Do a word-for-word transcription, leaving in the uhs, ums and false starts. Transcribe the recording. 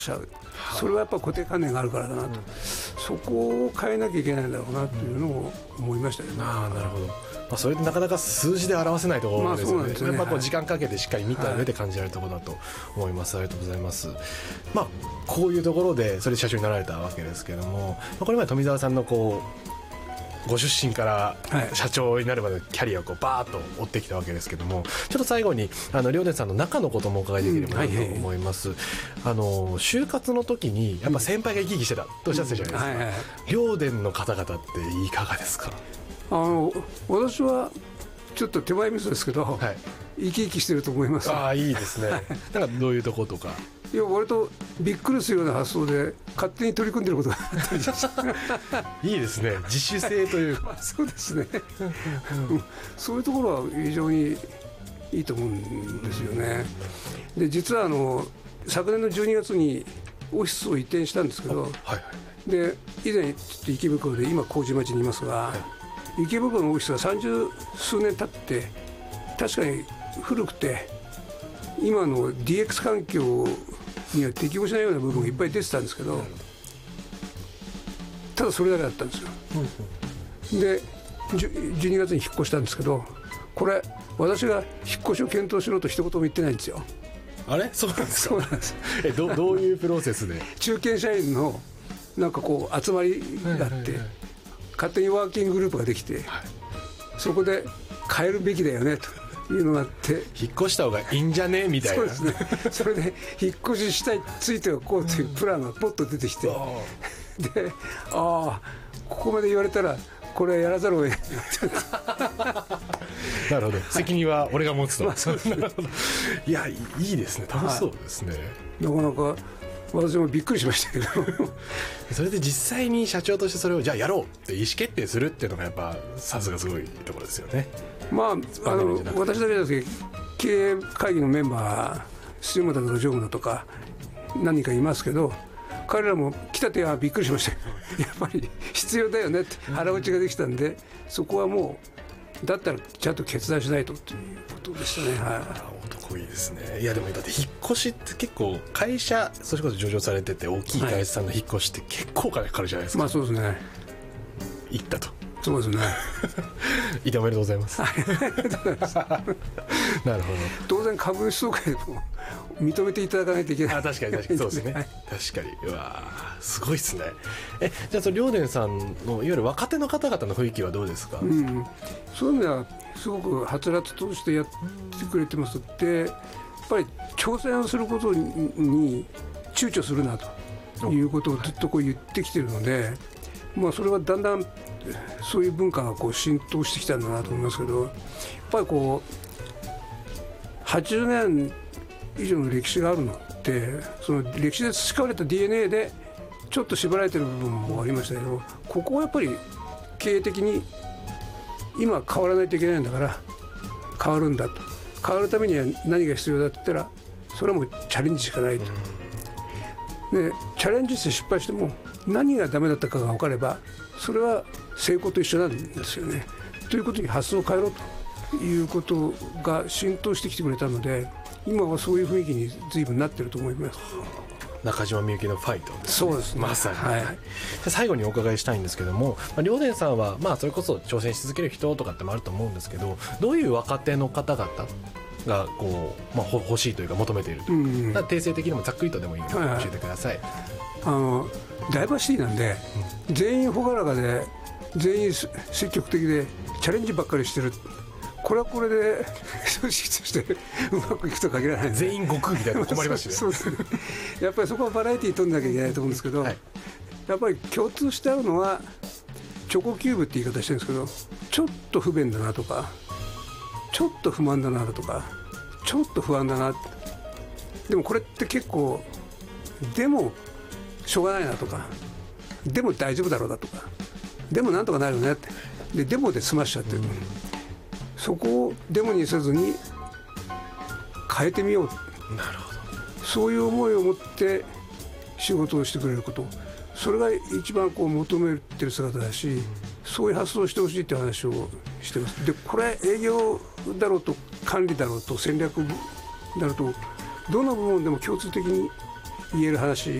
それはやっぱ固定観念があるからだなと、うん、そこを変えなきゃいけないんだろうなというのを思いましたよね、うん、 ああなるほど、まあ、それってなかなか数字で表せないところですよね、まあ、そうなんですね。やっぱこう時間かけてしっかり見た上で感じられるところだと思います、はい、ありがとうございます。まあこういうところでそれで社長になられたわけですけども、これまで富澤さんのこうご出身から社長になるまでのキャリアをこうバーッと追ってきたわけですけども、ちょっと最後にあの遼伝さんの中のこともお伺いできればなと思います、うんはいはい、あの就活の時にやっぱ先輩が生き生きしてたとおっしゃってたじゃないですか、うんはいはい、遼伝の方々っていかがですか？ あの私はちょっと手前味噌ですけど、はい、生き生きしてると思います。 ああいいですねなんかどういうとことかいや割とびっくりするような発想で勝手に取り組んでることがあったりいいですね、自主性というかそうですねそういうところは非常にいいと思うんですよね。で実はあの昨年のじゅうにがつにオフィスを移転したんですけど、はいはい、で以前ちょっと池袋で今麹町にいますが、はい、池袋のオフィスがさんじゅうすうねん経って確かに古くて今の ディーエックス 環境には適応しないような部分がいっぱい出てたんですけど、ただそれだけだったんですよ、うん、でじゅうにがつに引っ越したんですけど、これ私が引っ越しを検討しろと一言も言ってないんですよ。 あれそうなんですか？ そうなんです。 え ど, どういうプロセスで中堅社員のなんかこう集まりがあって、はいはいはい、勝手にワーキンググループができて、はい、そこで変えるべきだよねというのがあって、 引っ越した方がいいんじゃねみたいな。 そうですね。それで引っ越ししたいついてはこうというプランがポッと出てきて、うん、でああここまで言われたらこれやらざるを得ないなるほど、責任は俺が持つと、まあ、そうですねいやいいですね、楽しそうですね、 はい、なかなか私もびっくりしましたけどそれで実際に社長としてそれをじゃあやろうって意思決定するっていうのがやっぱさすがすごいところですよね。 まあ、あの私だけじゃなくて経営会議のメンバー杉本とか常務だとか何人かいますけど、彼らも来た手はびっくりしましたけどやっぱり必要だよねって腹落ちができたんで、そこはもうだったらちゃんと決断しないとということでしたね、はい、 男いいですね。いやでもだって引っ越しって結構会社それこそ上場されてて大きい会社さんの引っ越しって結構お金かかるじゃないですか。 まあそうですね。 行ったと。 そうですねいておめでとうございますなるほど。 当然株主総会でも認めていただかないといけない。 あ確かに確かにそうですね確かにうわすごいですね。えじゃあその遼伝さんのいわゆる若手の方々の雰囲気はどうですか？うん、 そういう意味ではすごくはつらつとしてやってくれてますって、やっぱり挑戦をすることに躊躇するなということをずっとこう言ってきてるので、まあ、それはだんだんそういう文化がこう浸透してきたんだなと思いますけど、やっぱりこうはちじゅうねん以上の歴史があるのってその歴史で培われた ディーエヌエー でちょっと縛られてる部分もありましたけど、ここはやっぱり経営的に今変わらないといけないんだから変わるんだと、変わるためには何が必要だって言ったらそれはもうチャレンジしかないと。でチャレンジして失敗しても何がダメだったかが分かればそれは成功と一緒なんですよね。ということに発想を変えろということが浸透してきてくれたので、今はそういう雰囲気に随分なってると思います。 中島みゆきのファイト、ね、 そうですね、 まさに、 はい、 最後にお伺いしたいんですけども、遼伝さんは、まあ、それこそ挑戦し続ける人とかってもあると思うんですけど、どういう若手の方々がこう、まあ、欲しいというか求めていると、うんうん、定性的にもざっくりとでもいいので教えてください。はいはい、 あのダイバーシティなんで、うん、全員朗らかで全員積極的でチャレンジばっかりしてる、これはこれで組織としてうまくいくとは限らない、ね、 全員悟空みたいな困りますねそうですね。やっぱりそこはバラエティー取んなきゃいけないと思うんですけど、はい、やっぱり共通してあるのはチョコキューブって言い方してるんですけど、ちょっと不便だなとかちょっと不満だなとかちょっと不安だな、でもこれって結構でもしょうがないなとか、でも大丈夫だろうだとか、でもなんとかなるよねって、ででもで済ましちゃってる、うん、そこをデモにせずに変えてみよう、 なるほど、そういう思いを持って仕事をしてくれること、それが一番こう求めてる姿だし、うん、そういう発想をしてほしいっていう話をしてます。でこれ営業だろうと管理だろうと戦略だろうとどの部門でも共通的に言える話